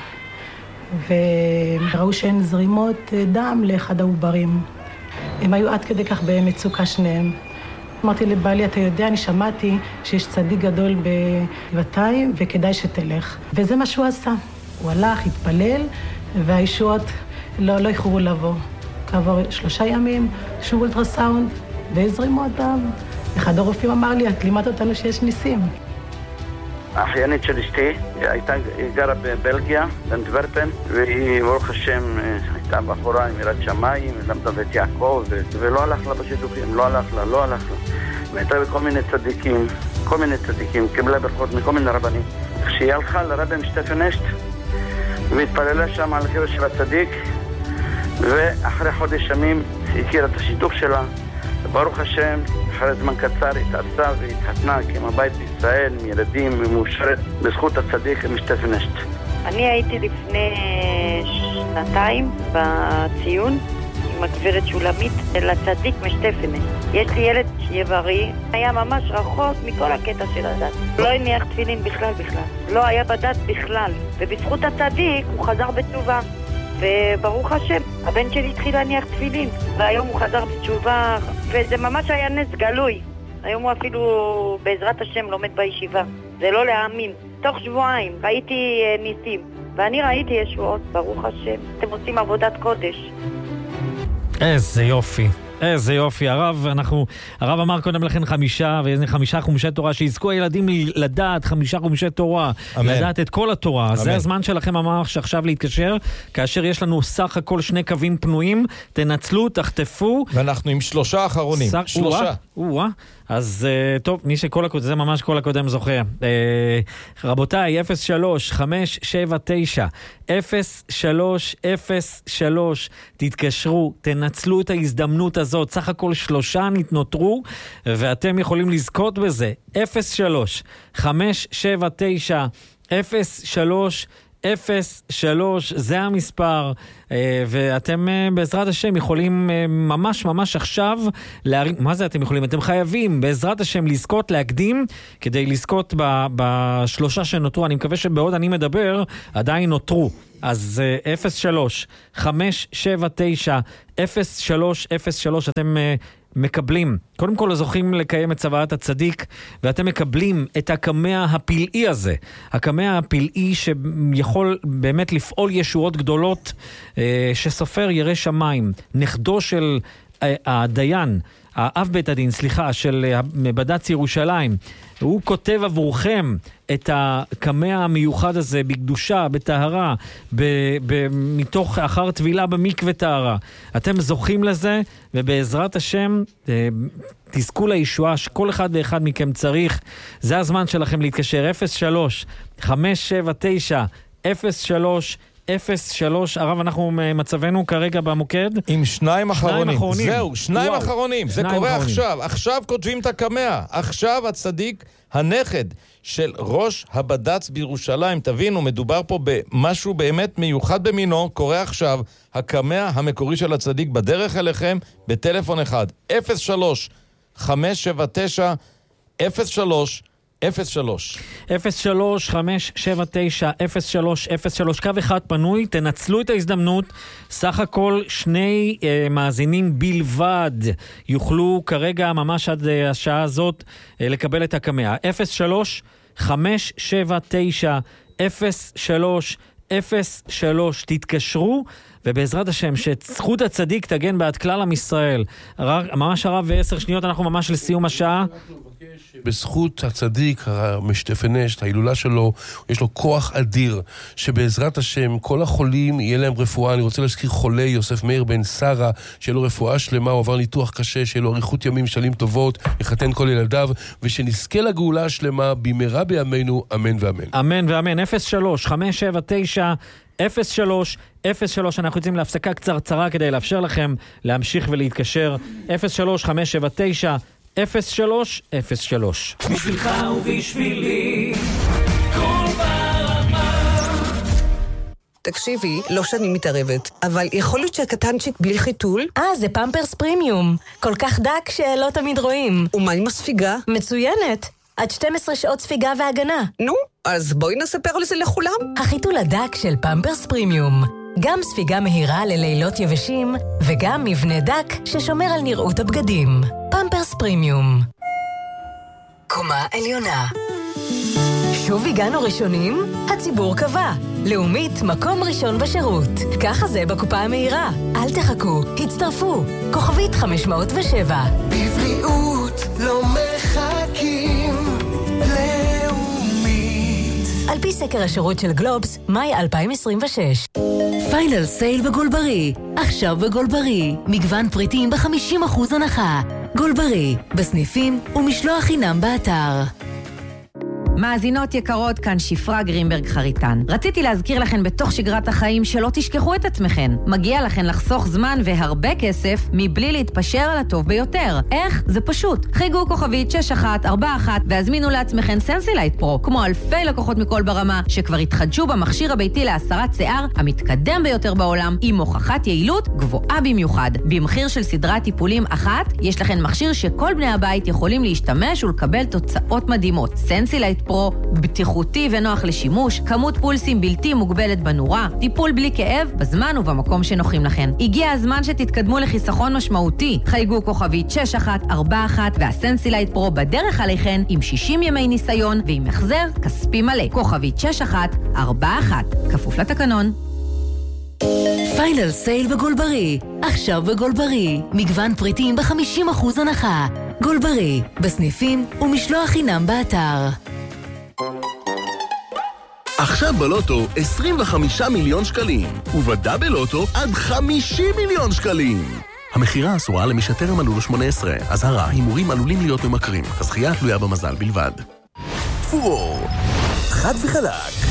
וראו שאין זרימות דם לאחד העוברים. הם היו עד כדי כך במצוקה שניהם. אמרתי לבעלי, אתה יודע, אני שמעתי שיש צדיק גדול בגבעתיים וכדאי שתלך. וזה מה שהוא עשה. הוא הלך, התפלל, והישועות לא איחרו לבוא. כעבור 3 ימים, שוב אולטרסאונד, והזרימו אותם. אחד הרופאים אמר לי, את לימדת אותנו שיש ניסים. האחיינית של אשתי, היא גרה בבלגיה, באנטוורפן, והיא, ברוך השם, הייתה בחורה עם יראת שמיים, למדה בית יעקב, ולא הלך לה בשידוכים, לא הלך לה. והייתה בכל מיני צדיקים, קיבלה ברכות מכל מיני רבנים. כשהיא הלכה לרבי משטפן אשת, והתפללה שם על הקבר של הצדיק, ואחרי חודש ימים היא הכירה את השידוך שלה, וברוך השם, אחרי זמן קצר התארסה והתחתנה, עם הבית בישראל, עם ילדים, ומאושרת בזכות הצדיק משטפן אשת. אני הייתי לפני 2 בציון, עם הגברת שולמית לצדיק משטפנש. יש לי ילד שיהיה בריא, היה ממש רחוק מכל הקטע של הדת. לא הניח תפילין בכלל. לא היה בדת בכלל. ובזכות הצדיק הוא חזר בתשובה. וברוך השם, הבן שלי התחיל להניח תפילין, והיום הוא חזר בתשובה, וזה ממש היה נס גלוי. היום הוא אפילו בעזרת השם לומד בישיבה. זה לא להאמין. תוך שבועיים ראיתי ניסים, ואני ראיתי ישועות, ברוך השם. אתם עושים עבודת קודש. איזה יופי. איזה יופי, הרב אמר קודם לכן 5 חומשי תורה, שיזכו הילדים לדעת 5 חומשי תורה, לדעת את כל התורה. אמן. זה הזמן שלכם ממש עכשיו להתקשר, כאשר יש לנו סך הכל 2 קווים פנויים, תנצלו, תחטפו. ואנחנו עם 3 אחרונים. 3. אז טוב, מי שכל הקודם, זה ממש כל הקודם זוכה. רבותיי, 03-579-0303, תתקשרו, תנצלו את ההזדמנות הזאת, סך הכל 3 נתנותרו, ואתם יכולים לזכות בזה. 03-579-0303, זה המספר, ואתם בעזרת השם יכולים ממש עכשיו להרים, מה זה אתם יכולים? אתם חייבים בעזרת השם לזכות, להקדים, כדי לזכות ב3 שנותרו. אני מקווה שבעוד אני מדבר עדיין נותרו. אז 03-579-0303, אתם מקבלים, קודם כל זוכים לקיים את צוואת הצדיק, ואתם מקבלים את הקמע הפלאי הזה, הקמע הפלאי שיכול באמת לפעול ישועות גדולות, שסופר ירא שמיים, נכדו של הדיין, האב בית הדין, של בד"ץ ירושלים, הוא כותב עבורכם את הקמע המיוחד הזה בקדושה, בטהרה, מתוך אחר טבילה במקווה טהרה. אתם זוכים לזה, ובעזרת השם תזכו לישועה שכל אחד ואחד מכם צריך. זה הזמן שלכם להתקשר. 03-579-0303. הרב, אנחנו מצבנו כרגע במוקד עם 2 אחרונים. זהו, 2 אחרונים. זה קורה עכשיו. עכשיו כותבים את הקמע. עכשיו הצדיק, הנכד של ראש הבד"ץ בירושלים. תבינו, מדובר פה במשהו באמת מיוחד במינו. קורה עכשיו הקמע המקורי של הצדיק בדרך אליכם בטלפון אחד. 03-579-0303. 03-579-0303, קו אחד פנוי, תנצלו את ההזדמנות. סך הכל 2 מאזינים בלבד יוכלו כרגע ממש עד השעה הזאת לקבל את הקמע. 03-579-0303, תתקשרו, ובעזרת השם שזכות הצדיק תגן בעד כלל עם ישראל. ממש הרב, ו10 שניות, אנחנו ממש לסיום השעה. בזכות הצדיק המשתפנש, ההילולה שלו, יש לו כוח אדיר, שבעזרת השם כל החולים יהיה להם רפואה. אני רוצה להזכיר חולה יוסף מאיר בן שרה, שיהיה לו רפואה שלמה, הוא עבר ניתוח קשה, שיהיה לו אריכות ימים, שנים טובות, יחתן כל ילדיו, ושנזכה לגאולה השלמה במהרה בימינו, אמן ואמן. אמן ואמן. 03-579-0303, אנחנו יוצאים להפסקה קצרצרה כדי לאפשר לכם להמשיך ולהתקשר. 03-579-0303. בשבילך ובשבילי כל ברמה. תקשיבי, לא שאני מתערבת, אבל יכול להיות שהקטנצ'יק בלי חיתול? זה פמפרס פרימיום. כל כך דק שלא תמיד רואים. ומה עם הספיגה? מצוינת. עד 12 שעות ספיגה והגנה. נו, אז בואי נספר על זה לכולם. החיתול הדק של פמפרס פרימיום. גם ספיגה מהירה ללילות יבשים, וגם מבנה דק ששומר על נראות הבגדים. פמפרס פרימיום. קומה עליונה. שוב הגענו ראשונים? הציבור קבע. לאומית, מקום ראשון בשירות. ככה זה בקופה המהירה. אל תחכו, הצטרפו. כוכבית 507. בבריאות לא מחכים. לאומית. על פי סקר השירות של גלובס, מאי 2026. פיינל סייל בגולברי. עכשיו בגולברי. מגוון פריטים ב-50% הנחה. גולברי, בסניפים ומשלוח חינם באתר. מאזינות יקרות, כאן שפרה גרינברג חריטן. רציתי להזכיר לכן בתוך שגרת החיים שלא תשכחו את עצמכן. מגיע לכן לחסוך זמן והרבה כסף מבלי להתפשר על הטוב ביותר. איך? זה פשוט. חיגו כוכבית 6141 והזמינו לעצמכן סנסילייט פרו, כמו אלפי לקוחות מכל ברמה שכבר התחדשו במכשיר הביתי להסרת שיער המתקדם ביותר בעולם עם הוכחת יעילות גבוהה במיוחד. במחיר של סדרת טיפולים אחת, יש לכן מכשיר שכל בני הבית יכולים להשתמש ולקבל תוצאות מדהימות. סנסילייט פרו, בטיחותי ונוח לשימוש, כמות פולסים בלתי מוגבלת בנורה, טיפול בלי כאב, בזמן ובמקום שנוחים לכן. הגיע הזמן שתתקדמו לחיסכון משמעותי. חייגו כוכבית 6141 והסנסילייט פרו בדרך עליכן עם 60 ימי ניסיון ועם החזר כספי מלא. כוכבית 6141, כפוף לתקנון. פיינל סייל בגולברי. עכשיו בגולברי. מגוון פריטים ב-50% הנחה. גולברי, בסניפים ומשלוח חינם באתר. עכשיו בלוטו 25 מיליון שקלים, ובדאבל לוטו עד 50 מיליון שקלים. המחירה אסורה למי שטרם מלאו לו 18. אזהרה, הימורים עלולים להיות ממכרים. הזכייה תלויה במזל בלבד. פורור, חד וחלק.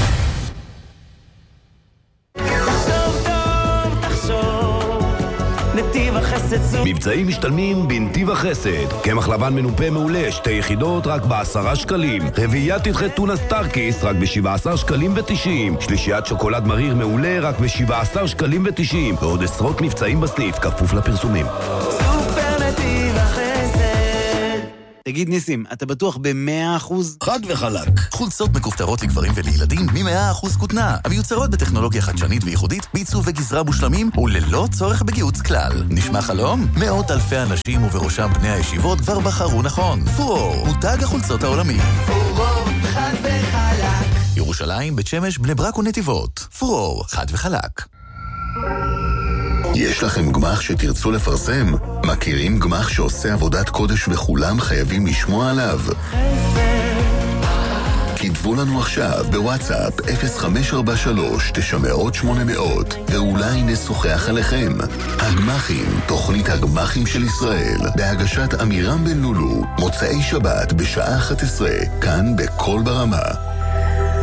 נתיב החסד סופר. מבצעים משתלמים בנתיב החסד. קמח לבן מנופה מעולה, 2 יחידות רק ב10 שקלים. רביעיית תדחה טונה סטארקיס רק ב17 שקלים ו90. שלישיית שוקולד מריר מעולה רק ב17 שקלים ו90. ועוד עשרות מבצעים בסניף, כפוף לפרסומים. סופר נתיב החסד. תגיד ניסים, אתה בטוח ב100%? חד וחלק. חולצות מכופתרות לגברים ולילדים מ100% כותנה, המיוצרות בטכנולוגיה חדשנית וייחודית, בעיצוב וגזרה מושלמים וללא צורך בגיוץ כלל. נשמע חלום? מאות אלפי אנשים ובראשם בני הישיבות כבר בחרו נכון. פורור, מותג החולצות העולמי. פורור, חד וחלק. ירושלים, בית שמש, בני ברק ונתיבות. פורור, חד וחלק. יש לכם גמח שתרצו לפרסם? מכירים גמח שעושה עבודת קודש וכולם חייבים לשמוע עליו? כתבו לנו עכשיו בוואטסאפ 0543-900-800 ואולי נשוחח עליכם. הגמחים, תוכנית הגמחים של ישראל, בהגשת אמירם בן לולו, מוצאי שבת בשעה 11, כאן בכל ברמה.